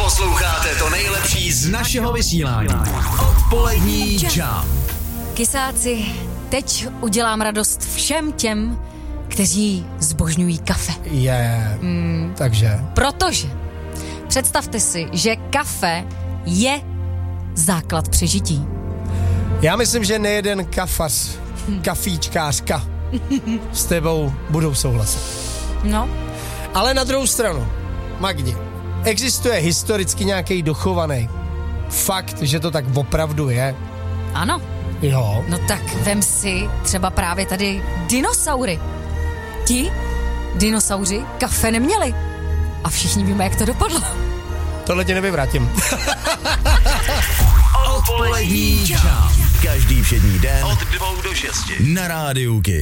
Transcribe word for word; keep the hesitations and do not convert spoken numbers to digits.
Posloucháte to nejlepší z našeho vysílání. Odpolední Jump. Kysáci, teď udělám radost všem těm, kteří zbožňují kafe. Je, yeah. mm. takže. Protože představte si, že kafe je základ přežití. Já myslím, že nejeden kafař, kafíčkářka s tebou budou souhlasit. No. Ale na druhou stranu, Magdi, existuje historicky nějaký dochovaný fakt, že to tak opravdu je? Ano. Jo. No tak vem si třeba právě tady dinosaury. Ti dinosauři kafe neměli. A všichni víme, jak to dopadlo. Tohle ti nevyvrátím. Odpolední Jump. Každý všední den od dvou do šesti na Rádiu Kiss.